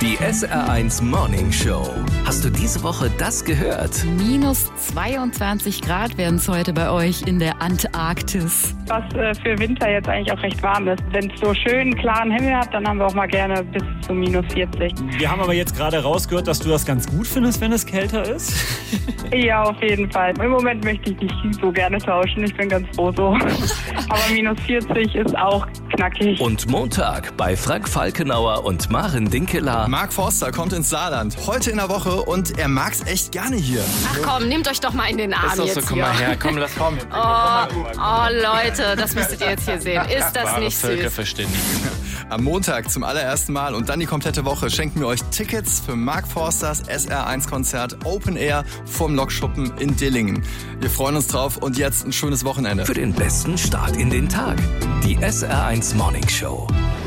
Die SR1 Morning Show. Hast du diese Woche das gehört? Minus 22 Grad werden es heute bei euch in der Antarktis. Was für Winter jetzt eigentlich auch recht warm ist. Wenn es so schön klaren Himmel hat, dann haben wir auch mal gerne bis zu minus 40. Wir haben aber jetzt gerade rausgehört, dass du das ganz gut findest, wenn es kälter ist. Ja, auf jeden Fall. Im Moment möchte ich nicht so gerne tauschen. Ich bin ganz froh so. Aber minus 40 ist auch knackig. Und Montag bei Frank Falkenauer und Maren Dinkeler. Mark Forster kommt ins Saarland, heute in der Woche, und er mag's echt gerne hier. Ach komm, nehmt euch doch mal in den Arm Ist doch jetzt so, komm hier. mal her, komm, lass kommen. Oh Leute, das müsstet ihr jetzt hier sehen. Ist das Wahre nicht süß? Völkerverständigung. Am Montag zum allerersten Mal und dann die komplette Woche schenken wir euch Tickets für Mark Forsters SR1-Konzert Open Air vom Lokschuppen in Dillingen. Wir freuen uns drauf und jetzt ein schönes Wochenende. Für den besten Start in den Tag. Die SR1 Morning Show.